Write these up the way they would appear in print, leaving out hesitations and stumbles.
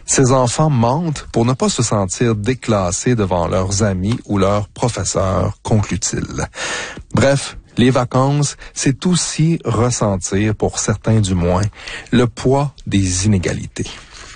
Ces enfants mentent pour ne pas se sentir déclassés devant leurs amis ou leurs professeurs, conclut-il. Bref, les vacances, c'est aussi ressentir, pour certains du moins, le poids des inégalités.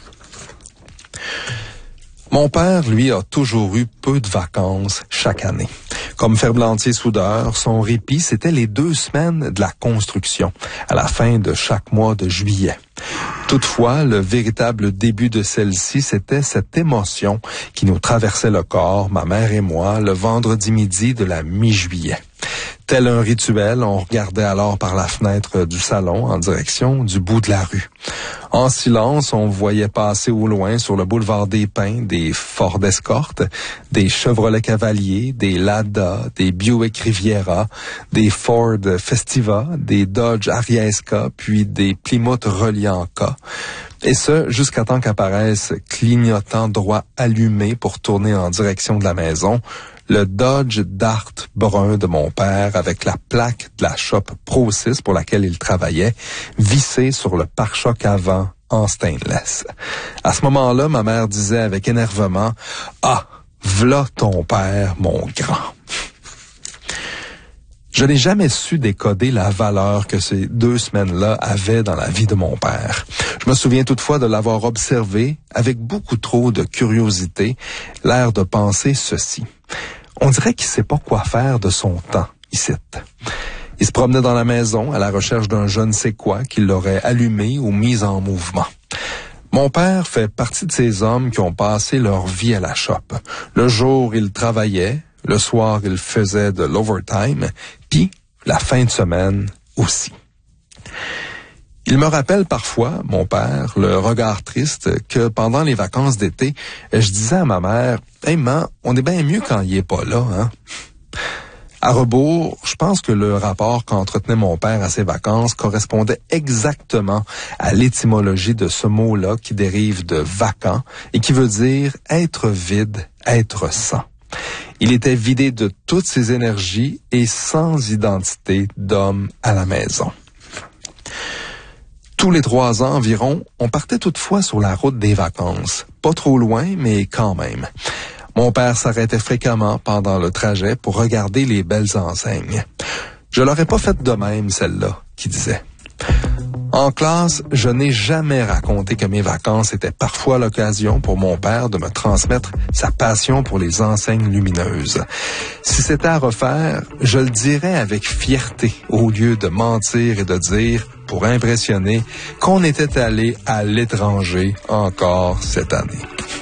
Mon père, lui, a toujours eu peu de vacances chaque année. Comme ferblantier-soudeur, son répit, c'était les 2 semaines de la construction, à la fin de chaque mois de juillet. Toutefois, le véritable début de celle-ci, c'était cette émotion qui nous traversait le corps, ma mère et moi, le vendredi midi de la mi-juillet. Tel un rituel, on regardait alors par la fenêtre du salon en direction du bout de la rue. En silence, on voyait passer au loin sur le boulevard des Pins des Ford Escort, des Chevrolet Cavalier, des Lada, des Buick Riviera, des Ford Festiva, des Dodge Ariesca, puis des Plymouth Reliant K. Et ce, jusqu'à temps qu'apparaisse, clignotant droit allumé pour tourner en direction de la maison, le Dodge Dart brun de mon père avec la plaque de la shop Pro 6 pour laquelle il travaillait, vissée sur le pare-choc avant en stainless. À ce moment-là, ma mère disait avec énervement « Ah, v'là ton père, mon grand ». Je n'ai jamais su décoder la valeur que ces 2 semaines-là avaient dans la vie de mon père. Je me souviens toutefois de l'avoir observé avec beaucoup trop de curiosité, l'air de penser ceci. On dirait qu'il sait pas quoi faire de son temps, ici. Il se promenait dans la maison à la recherche d'un je ne sais quoi qui l'aurait allumé ou mis en mouvement. Mon père fait partie de ces hommes qui ont passé leur vie à la shop. Le jour, il travaillait, le soir, il faisait de l'overtime, puis la fin de semaine aussi. Il me rappelle parfois, mon père, le regard triste, que pendant les vacances d'été, je disais à ma mère « Hey, man, on est bien mieux quand il est pas là, hein? » À rebours, je pense que le rapport qu'entretenait mon père à ses vacances correspondait exactement à l'étymologie de ce mot-là qui dérive de vacant et qui veut dire être vide, être sans. Il était vidé de toutes ses énergies et sans identité d'homme à la maison. Tous les 3 ans environ, on partait toutefois sur la route des vacances. Pas trop loin, mais quand même. Mon père s'arrêtait fréquemment pendant le trajet pour regarder les belles enseignes. Je l'aurais pas faite de même, celle-là, qui disait. En classe, je n'ai jamais raconté que mes vacances étaient parfois l'occasion pour mon père de me transmettre sa passion pour les enseignes lumineuses. Si c'était à refaire, je le dirais avec fierté au lieu de mentir et de dire, pour impressionner, qu'on était allé à l'étranger encore cette année.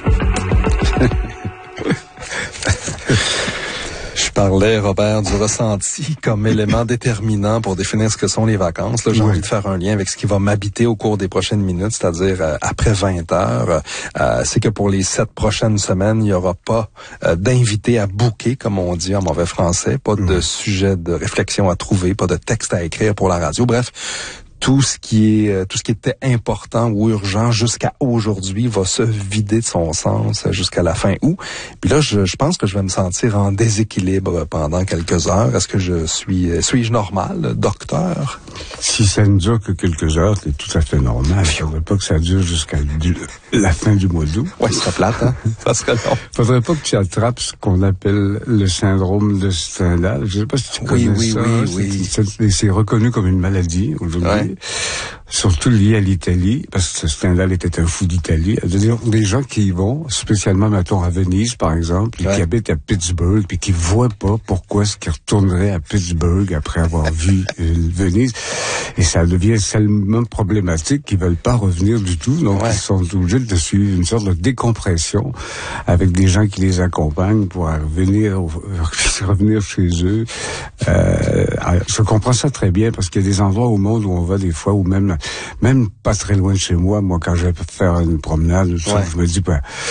Je parlais, Robert, du ressenti comme élément déterminant pour définir ce que sont les vacances. Là, j'ai envie de faire un lien avec ce qui va m'habiter au cours des prochaines minutes, c'est-à-dire après 20 heures. C'est que pour les 7 prochaines semaines, il n'y aura pas d'invité à booker, comme on dit en mauvais français, pas de sujet de réflexion à trouver, pas de texte à écrire pour la radio. Bref, tout ce qui était important ou urgent jusqu'à aujourd'hui va se vider de son sens jusqu'à la fin août. Puis là, je pense que je vais me sentir en déséquilibre pendant quelques heures. Est-ce que suis-je normal, docteur? Si ça ne dure que quelques heures, c'est tout à fait normal. Il ne faudrait pas que ça dure jusqu'à la fin du mois d'août. Oui, ça serait plate, hein? Ça serait long. Faudrait pas que tu attrapes ce qu'on appelle le syndrome de Stendhal. Je sais pas si tu connais ça. Oui. C'est reconnu comme une maladie aujourd'hui. Ouais. Surtout lié à l'Italie, parce que Stendhal était un fou d'Italie. C'est-à-dire des gens qui y vont, spécialement, mettons, à Venise, par exemple, et qui habitent à Pittsburgh, puis qui voient pas pourquoi est-ce qu'ils retourneraient à Pittsburgh après avoir vu Venise. Et ça devient tellement problématique qu'ils veulent pas revenir du tout. Donc, ils sont obligés de suivre une sorte de décompression avec des gens qui les accompagnent pour revenir chez eux. Je comprends ça très bien parce qu'il y a des endroits au monde où on va des fois, ou même pas très loin de chez moi, quand je vais faire une promenade, je me dis,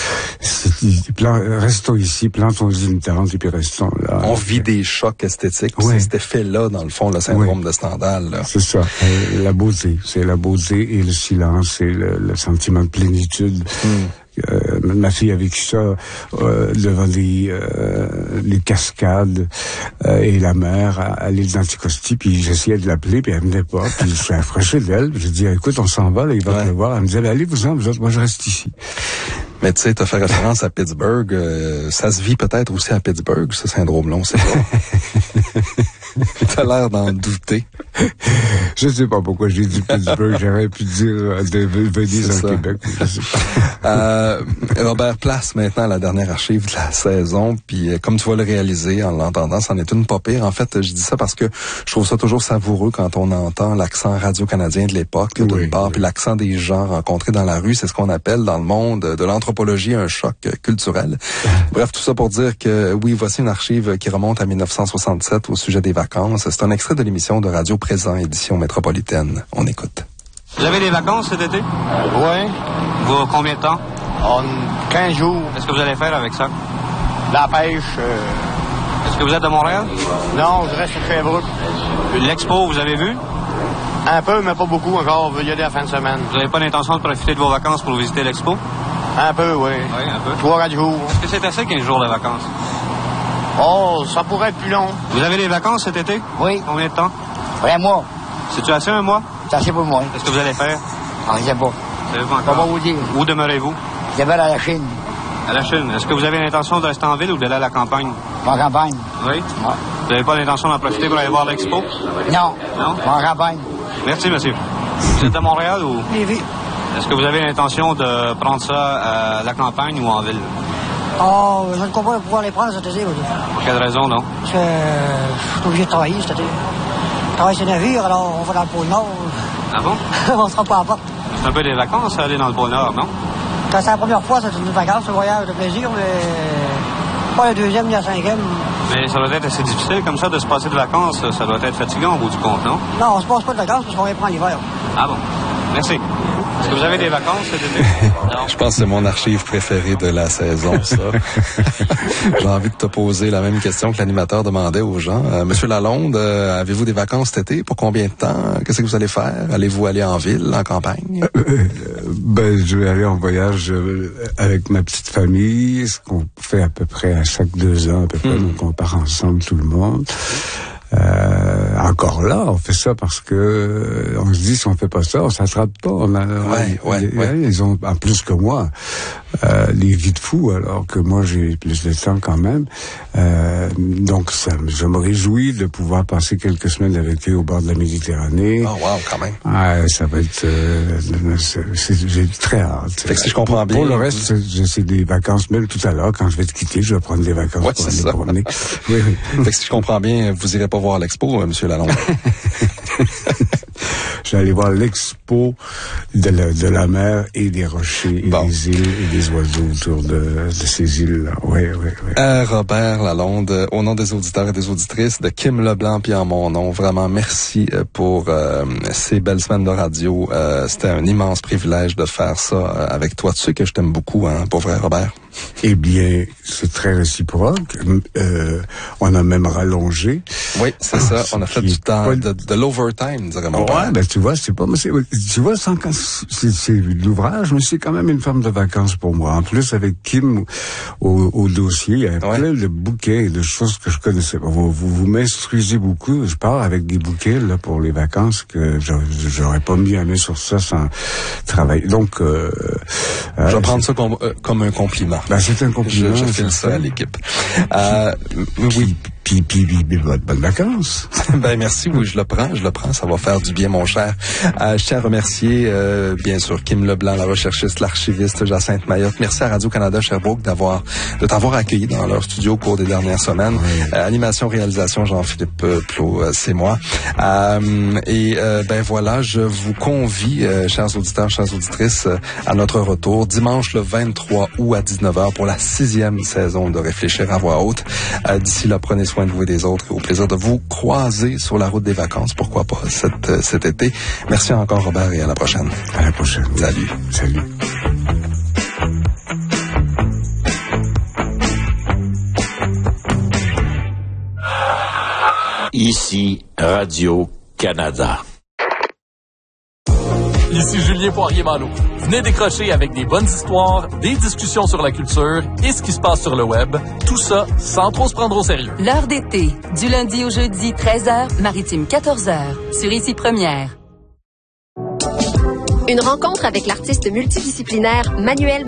restons ici, plantons-y une tente et puis restons là. On vit des chocs esthétiques. C'est cet effet-là, dans le fond, le syndrome de Stendhal. Là. C'est ça. La beauté. C'est la beauté et le silence et le sentiment de plénitude. Ma fille a vécu ça devant les cascades et la mer à l'île d'Anticosti, puis j'essayais de l'appeler, puis elle venait pas, puis je suis approché d'elle, j'ai dit écoute, on s'en va, là, il va pleuvoir. Elle me disait allez-vous-en, vous autres, moi je reste ici. Mais tu sais, tu as fait référence à Pittsburgh. Ça se vit peut-être aussi à Pittsburgh, ce syndrome-là, on sait pas. T'as l'air d'en douter. Je sais pas pourquoi j'ai dit Pittsburgh. J'aurais pu dire de Venise en Québec. Robert, place maintenant la dernière archive de la saison. Puis comme tu vas le réaliser en l'entendant, c'en est une pas pire. En fait, je dis ça parce que je trouve ça toujours savoureux quand on entend l'accent radio-canadien de l'époque, d'une part, puis l'accent des gens rencontrés dans la rue. C'est ce qu'on appelle dans le monde de l'anthropologie un choc culturel. Bref, tout ça pour dire que oui, voici une archive qui remonte à 1967 au sujet des vacances. C'est un extrait de l'émission de Radio Présent, édition métropolitaine. On écoute. Vous avez des vacances cet été? Oui. Vous, combien de temps? 15 jours. Qu'est-ce que vous allez faire avec ça? La pêche. Est-ce que vous êtes de Montréal? Non, je reste à Sherbrooke. L'expo, vous avez vu? Un peu, mais pas beaucoup encore. On veut y aller à la fin de semaine. Vous n'avez pas l'intention de profiter de vos vacances pour visiter l'expo? Un peu, oui. Oui, un peu. 3-4 jours. Est-ce que c'est assez 15 jours de vacances? Oh, ça pourrait être plus long. Vous avez des vacances cet été? Oui. Combien de temps? Un mois. C'est-tu assez un mois? C'est assez pour moi. Qu'est-ce que vous allez faire? Je sais pas. Vous savez pas encore? Comment vous dire? Où demeurez-vous? Je vais à la Chine. À la Chine. Est-ce que vous avez l'intention de rester en ville ou d'aller à la campagne? En campagne. Oui? Ouais. Vous n'avez pas l'intention d'en profiter pour aller voir l'expo? Non. Non? En campagne. Merci, monsieur. Vous êtes à Montréal ou? Lévis. Est-ce que vous avez l'intention de prendre ça à la campagne ou en ville? Oh, je ne comprends pas pouvoir les prendre cet été. Pour quelle raison, non? Parce que je suis obligé de travailler cet été. Je travaille sur les navires, alors on va dans le pôle Nord. Ah bon? On ne sera pas à la porte. C'est un peu des vacances, aller dans le pôle Nord, non? Quand c'est la première fois, c'est une vacance, un voyage de plaisir, mais pas la deuxième ni la cinquième. Mais ça doit être assez difficile comme ça de se passer de vacances. Ça doit être fatigant au bout du compte, non? Non, on se passe pas de vacances parce qu'on les prend l'hiver. Ah bon? Merci. Est-ce que vous avez des vacances cet été? Non. Je pense que c'est mon archive préférée de la saison, ça. J'ai envie de te poser la même question que l'animateur demandait aux gens. Monsieur Lalonde, avez-vous des vacances cet été? Pour combien de temps? Qu'est-ce que vous allez faire? Allez-vous aller en ville, en campagne? Je vais aller en voyage avec ma petite famille, ce qu'on fait à peu près à chaque 2 ans, à peu près, donc on part ensemble tout le monde. Encore là, on fait ça parce que on se dit si on fait pas ça, on s'attrape pas. Ils ont en plus que moi les vies de fous, alors que moi j'ai plus de temps quand même. Donc je me réjouis de pouvoir passer quelques semaines avec eux au bord de la Méditerranée. Oh wow, quand même. Ça va être j'ai très hâte. Fait que si je comprends bien. Pour le reste, c'est des vacances. Même tout à l'heure, quand je vais te quitter, je vais prendre des vacances pour aller me promener. Oui. Fait que si je comprends bien, vous irez pas voir l'expo, Monsieur Lalonde. Je vais aller voir l'expo de la mer et des rochers et des îles et des oiseaux autour de ces îles-là. Oui. Robert Lalonde, au nom des auditeurs et des auditrices, de Kim Leblanc puis en mon nom, vraiment merci pour ces belles semaines de radio. C'était un immense privilège de faire ça avec toi. Tu sais que je t'aime beaucoup, hein, pour vrai, Robert. Eh bien, c'est très réciproque. On a même rallongé. Oui, c'est ça. On a fait du temps, de l'overtime, dirait mon père. Ouais, tu vois, c'est l'ouvrage, mais c'est quand même une forme de vacances pour moi. En plus, avec Kim au dossier, il y a plein de bouquets et de choses que je connaissais pas. Vous m'instruisez beaucoup. Je pars avec des bouquets, là, pour les vacances que j'aurais pas mis à main sur ça sans travailler. Donc, je vais prendre ça comme un compliment. C'est un compliment. Je file ça à l'équipe. Oui. Puis bonnes vacances. Merci, oui, je le prends, ça va faire du bien, mon cher. Je tiens à remercier, bien sûr, Kim Leblanc, la recherchiste, l'archiviste, Jacinthe Mayotte. Merci à Radio-Canada Sherbrooke de t'avoir accueilli dans leur studio au cours des dernières semaines. Oui. Animation, réalisation, Jean-Philippe Plot, c'est moi. Voilà, je vous convie, chers auditeurs, chères auditrices, à notre retour dimanche le 23 août à 19h pour la 6e saison de Réfléchir à voix haute. D'ici là, prenez soin de vous et des autres et au plaisir de vous croiser sur la route des vacances, pourquoi pas, cet été. Merci encore, Robert, et à la prochaine. À la prochaine. Salut. Salut. Ici, Radio-Canada. Ici Julien Poirier-Malo. Venez décrocher avec des bonnes histoires, des discussions sur la culture et ce qui se passe sur le web. Tout ça sans trop se prendre au sérieux. L'heure d'été, du lundi au jeudi, 13h, maritime 14h, sur Ici Première. Une rencontre avec l'artiste multidisciplinaire Manuel